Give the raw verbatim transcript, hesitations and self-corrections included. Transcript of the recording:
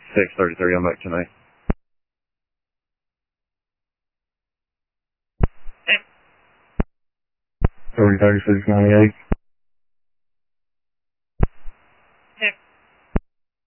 six thirty-three, I'm back tonight. three thirty-six ninety-eight.